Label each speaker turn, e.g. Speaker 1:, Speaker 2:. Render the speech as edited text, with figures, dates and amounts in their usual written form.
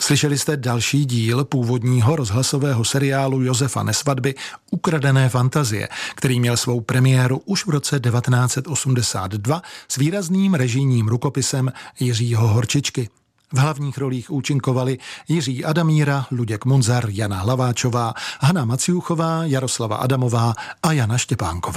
Speaker 1: Slyšeli jste další díl původního rozhlasového seriálu Josefa Nesvadby Ukradené fantazie, který měl svou premiéru už v roce 1982 s výrazným režijním rukopisem Jiřího Horčičky. V hlavních rolích účinkovali Jiří Adamíra, Luděk Munzar, Jana Hlaváčová, Hana Maciuchová, Jaroslava Adamová a Jana Štěpánková.